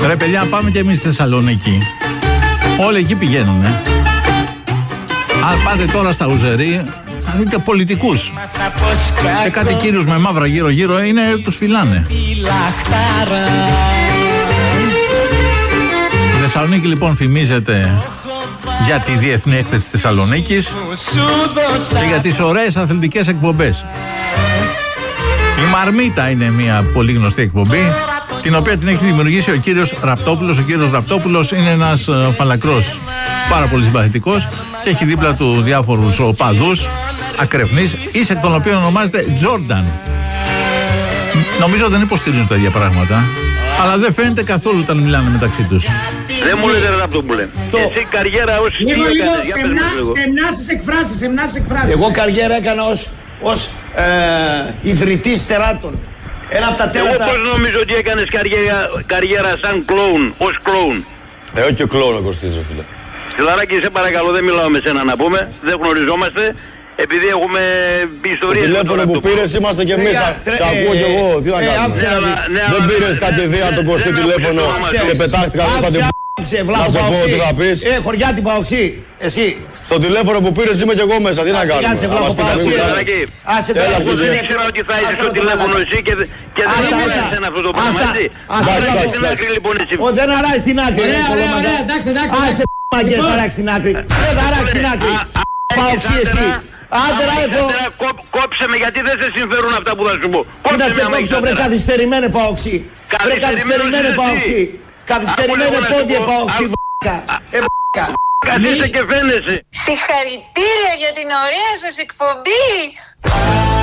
Ρε παιδιά, πάμε και εμείς στη Θεσσαλονίκη. Όλοι εκεί πηγαίνουν. Αν πάτε τώρα στα Ουζερί, θα δείτε πολιτικούς. Και κάτι κύριους με μαύρα γύρω-γύρω είναι, τους φυλάνε. Η Θεσσαλονίκη λοιπόν φημίζεται για τη διεθνή έκθεση της Θεσσαλονίκης και για τις ωραίες αθλητικές εκπομπές. Η Μαρμίτα είναι μια πολύ γνωστή εκπομπή, την οποία την έχει δημιουργήσει ο κύριος Ραπτόπουλος. Ο κύριος Ραπτόπουλος είναι ένας φαλακρός, πάρα πολύ συμπαθητικός και έχει δίπλα του διάφορους οπαδούς, ακρεφνείς, εις εκ των οποίων ονομάζεται Τζόρνταν. Νομίζω δεν υποστηρίζουν τα ίδια πράγματα, αλλά δεν φαίνεται καθόλου όταν μιλάνε μεταξύ τους. Δεν μου λέτε Ραπτόπουλε. Εσύ καριέρα ως τι έκανες, για πες μας λίγο. Σεμνάσεις εκφράσεις. Εγώ καριέρα έκανα ως ιδρυτής τεράτων. Ένα από τα τέρατα. Εγώ πώς νομίζω ότι έκανες καριέρα σαν κλόουν, ως κλόουν. Όχι ο κλόουν ο Κωστής, ρε φίλε. Φιλαράκι, σε παρακαλώ, δεν μιλάω με σένα να πούμε, δεν γνωριζόμαστε, επειδή έχουμε ιστορίες. Το τηλέφωνο που πήρες είμαστε κι εμείς, τα ακούω κι εγώ, τι να κάνουμε. Δεν πήρες κατευθείαν τον Κωστή τηλέφωνο και πετάχτηκα μέσα στην να σε πω τι θα πεις. Χωριά την Παοξή, εσύ. Στο τηλέφωνο που πήρες είμαι κι εγώ μέσα, τι να κάνουμε. Άσε τώρα, δεν ήξερα ότι θα είσαι στο τηλέφωνο εσύ και δεν θα μιλάς σε αυτό το πράγμα, έτσι. Στην άκρη λοιπόν εσύ. Δεν αράζει την άκρη. Ωραία, εντάξει. Άσε μαγκές να αράξει την άκρη. Δεν θα αράξει την άκρη. Παοξή εσύ. Κόψε με, γιατί δεν σε συμφέρουν αυτά που θα σου πω. Να σε κόψω, βρε καθυστερημένε Παοξή. Βρε καθυστερημένε Παοξή. Καθυστερημένε πόντια Παοξή. Καθίστε και φαίνεσαι. Συγχαρητήρια για την ωραία σας εκπομπή.